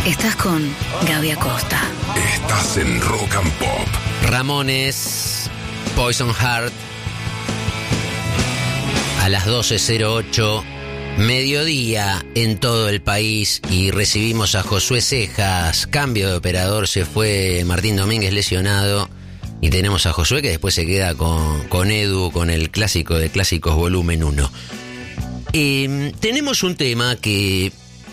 Estás con Gaby Acosta. Estás en Rock and Pop. Ramones, Poison Heart. A las 12:08, mediodía en todo el país, y recibimos a Josué Cejas. Cambio de operador, se fue Martín Domínguez lesionado, y tenemos a Josué que después se queda con Edu, con el clásico de clásicos volumen 1. Tenemos un tema que...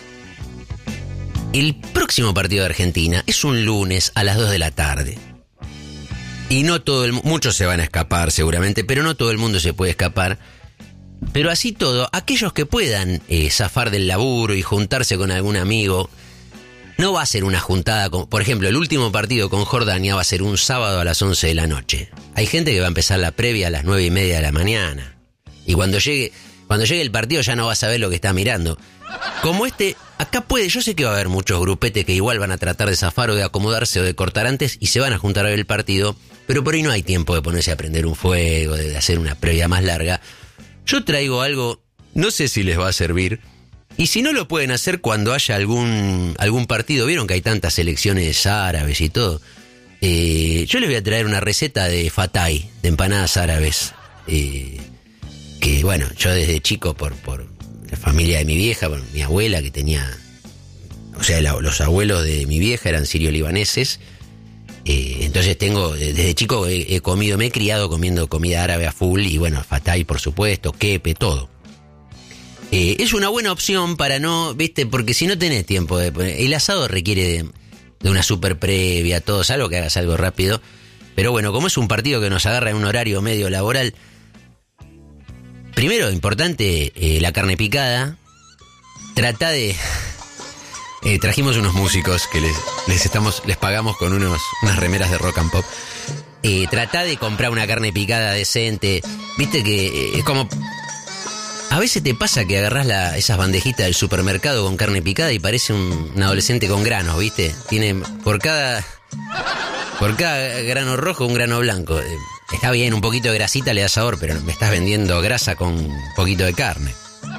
El próximo partido de Argentina es un lunes a las 2 de la tarde. Y no todo muchos se van a escapar seguramente, pero no todo el mundo se puede escapar. Pero así todo, aquellos que puedan zafar del laburo y juntarse con algún amigo, no va a ser una juntada, por ejemplo, el último partido con Jordania va a ser un sábado a las 11 de la noche. Hay gente que va a empezar la previa a las 9:30 de la mañana. Y cuando llegue el partido ya no va a saber lo que está mirando. Como acá yo sé que va a haber muchos grupetes que igual van a tratar de zafar o de acomodarse o de cortar antes y se van a juntar a ver el partido, pero por ahí no hay tiempo de ponerse a prender un fuego, de hacer una previa más larga. Yo traigo algo, no sé si les va a servir, y si no lo pueden hacer cuando haya algún partido, vieron que hay tantas selecciones árabes y todo, yo les voy a traer una receta de fatay, de empanadas árabes, que bueno, yo desde chico por la familia de mi vieja, por mi abuela que tenía, o sea, los abuelos de mi vieja eran sirio-libaneses, entonces desde chico me he criado comiendo comida árabe a full, y bueno, fatay por supuesto, kepe, todo. Es una buena opción para no, viste, porque si no tenés tiempo el asado requiere de una super previa, todo, salvo que hagas algo rápido, pero bueno, como es un partido que nos agarra en un horario medio laboral, primero, importante, la carne picada. Trata de... trajimos unos músicos que les pagamos con unas remeras de Rock and Pop. Trata de comprar una carne picada decente. Viste que es como... A veces te pasa que agarrás esas bandejitas del supermercado con carne picada y parece un adolescente con granos, ¿viste? Tiene por cada grano rojo un grano blanco. Está bien, un poquito de grasita le da sabor, pero me estás vendiendo grasa con un poquito de carne.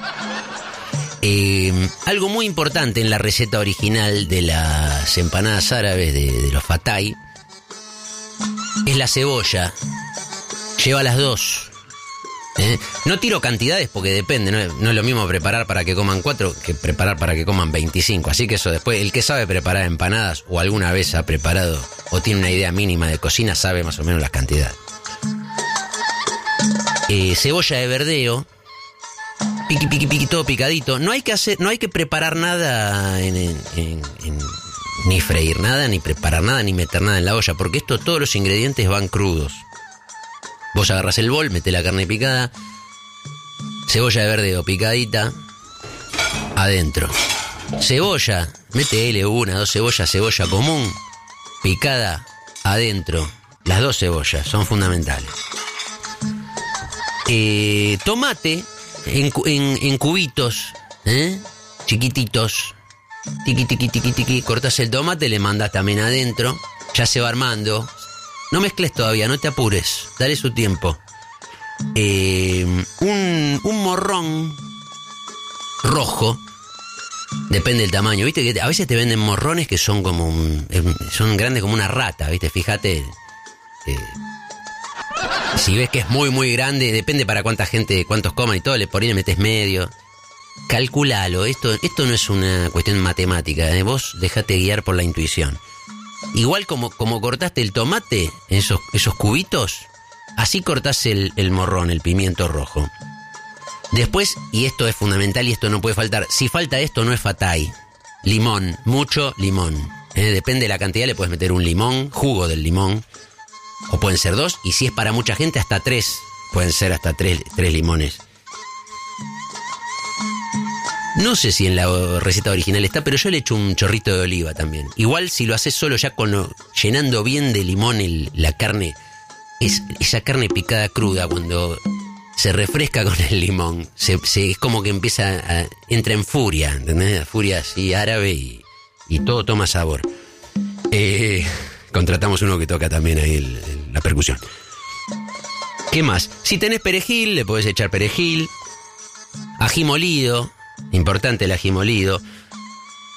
Algo muy importante en la receta original de las empanadas árabes de los fatay es la cebolla. Lleva las dos. No tiro cantidades porque depende, no es lo mismo preparar para que coman 4 que preparar para que coman 25. Así que eso después, el que sabe preparar empanadas o alguna vez ha preparado o tiene una idea mínima de cocina sabe más o menos las cantidades. Cebolla de verdeo, piqui, todo picadito. No hay que preparar nada, ni freír nada, ni preparar nada, ni meter nada en la olla, porque todos los ingredientes van crudos. Vos agarrás el bol, metés la carne picada, cebolla de verdeo picadita, adentro. Cebolla, metele 1, 2 cebollas, cebolla común, picada, adentro. Las 2 cebollas son fundamentales. Tomate en cubitos, chiquititos, tiqui, cortás el tomate, le mandás también adentro, ya se va armando. No mezcles todavía, no te apures, dale su tiempo. Un morrón rojo, depende del tamaño, viste que a veces te venden morrones que son son grandes como una rata, viste, fíjate. Si ves que es muy muy grande, depende para cuántos coman y todo, por ahí le metes medio. Calculalo, esto no es una cuestión matemática, vos dejate guiar por la intuición. Igual como cortaste el tomate en esos cubitos, así cortás el morrón, el pimiento rojo. Después, y esto es fundamental y esto no puede faltar, si falta esto no es fatay. Limón, mucho limón. Depende de la cantidad, le puedes meter un limón, jugo del limón, o pueden ser 2, y si es para mucha gente hasta 3, pueden ser hasta 3 limones. No sé si en la receta original está, pero yo le echo un chorrito de oliva también. Igual si lo haces solo ya llenando bien de limón la carne, esa carne picada cruda cuando se refresca con el limón, es como que entra en furia, ¿entendés? Furia así árabe y todo toma sabor. Contratamos uno que toca también ahí la percusión. ¿Qué más? Si tenés perejil, le podés echar perejil, ají molido. Importante el ají molido.